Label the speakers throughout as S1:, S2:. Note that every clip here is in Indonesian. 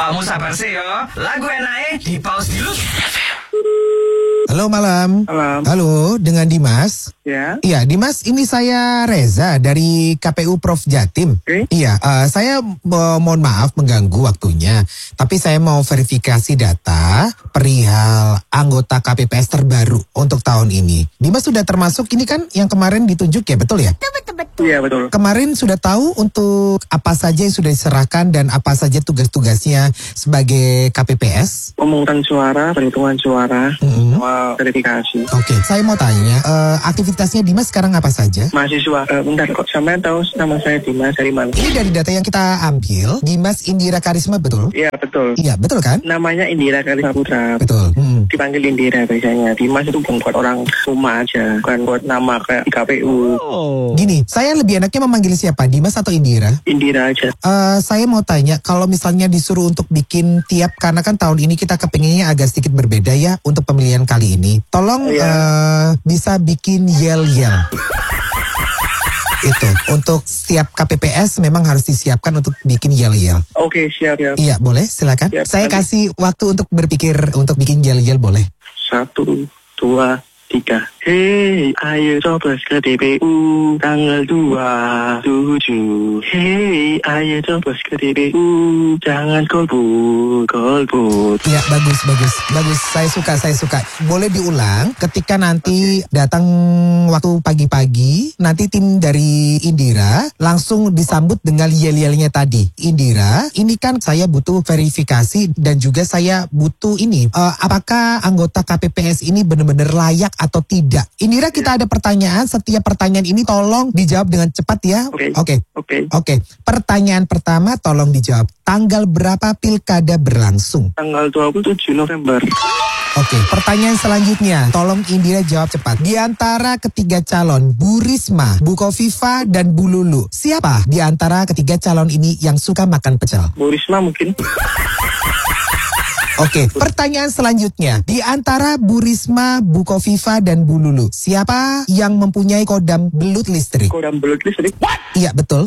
S1: Awakmu sabar sih yo. Lagu enake di pause dulu.
S2: Halo malam.
S3: Malam.
S2: Halo, dengan Dimas.
S3: Ya.
S2: Iya, Dimas, ini saya Reza dari KPU Prof Jatim.
S3: Oke.
S2: Iya, saya mohon maaf mengganggu waktunya, tapi saya mau verifikasi data perihal anggota KPPS terbaru untuk tahun ini. Dimas sudah termasuk ini kan yang kemarin ditunjuk ya, betul ya?
S3: Iya, betul.
S2: Kemarin sudah tahu untuk apa saja yang sudah diserahkan dan apa saja tugas-tugasnya sebagai KPPS?
S3: Pemungutan suara, perhitungan suara, sama verifikasi.
S2: Oke, saya mau tanya, aktivitasnya Dimas sekarang apa saja?
S3: Mahasiswa, bentar kok, sampai tahu nama saya Dimas dari mana?
S2: Ini dari data yang kita ambil, Dimas Indira Karisma betul?
S3: Iya, betul.
S2: Iya, betul kan?
S3: Namanya Indira Karisma Putra.
S2: Betul.
S3: Dipanggil Indira biasanya. Dimas itu bukan buat orang rumah aja, bukan buat nama kayak di KPU.
S2: Gini, saya lebih enaknya memanggil siapa, Dimas atau Indira?
S3: Indira aja.
S2: Saya mau tanya, kalau misalnya disuruh untuk bikin tiap, karena kan tahun ini kita kepengennya agak sedikit berbeda ya untuk pemilihan kali ini. Tolong bisa bikin yel-yel. Itu, untuk setiap KPPS memang harus disiapkan untuk bikin yel-yel.
S3: Oke, siap ya.
S2: Iya, boleh, silakan.
S3: Siap.
S2: Saya kasih waktu untuk berpikir untuk bikin yel-yel, boleh?
S3: 1, 2, 3. Hei, ayo coblos ke TPU tanggal 27. Hei, ayo coblos ke TPU, jangan golput.
S2: Iya, bagus. Saya suka. Boleh diulang ketika nanti datang waktu pagi-pagi, nanti tim dari Indira langsung disambut dengan yel-yelnya tadi. Indira, ini kan saya butuh verifikasi dan juga saya butuh ini. Apakah anggota KPPS ini benar-benar layak atau tidak? Indira, kita ada pertanyaan. Setiap pertanyaan ini tolong dijawab dengan cepat ya. Oke. Pertanyaan pertama tolong dijawab. Tanggal berapa pilkada berlangsung?
S3: Tanggal 27 November.
S2: Oke, pertanyaan selanjutnya. Tolong Indira jawab cepat. Di antara ketiga calon, Bu Risma, Bu Kofifa, dan Bu Lulu, siapa di antara ketiga calon ini yang suka makan pecel?
S3: Bu Risma mungkin.
S2: Oke, pertanyaan selanjutnya. Di antara Bu Risma, Bu Kofifa, dan Bu Lulu, siapa yang mempunyai kodam belut listrik?
S3: Kodam belut listrik.
S2: Iya, betul.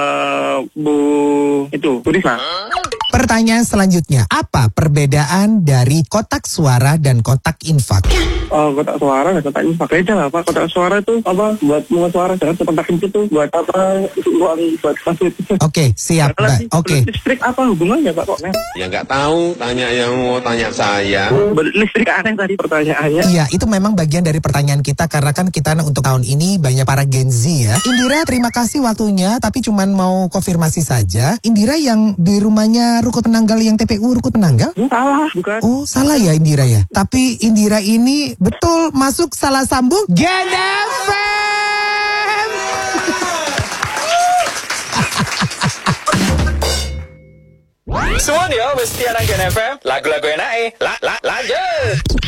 S3: Bu Risma.
S2: Pertanyaan selanjutnya. Apa perbedaan dari kotak suara dan kotak infak?
S3: Kotak suara dan kotak infak beda lah Pak. Kotak suara itu apa? Buat mungut suara. Jangan kotak infak itu buat apa? Uang buat masjid.
S2: Oke, siap. Oke.
S3: Listrik apa hubungannya Pak kok?
S4: Ya nggak tahu, tanya yang mau tanya saya.
S3: Listrik aneh tadi pertanyaannya.
S2: Iya, itu memang bagian dari pertanyaan kita karena kan kita untuk tahun ini banyak para Gen Z ya. Indira, terima kasih waktunya, tapi cuman mau konfirmasi saja. Indira yang di rumahnya Rukut Penanggal yang TPU Rukut Penanggal?
S3: Salah, bukan.
S2: Oh, salah ya Indira ya. Tapi Indira ini betul masuk salah sambung Gen FM.
S1: Semua dia mesti anak Gen FM. Lagu-lagu enake. Lanjut.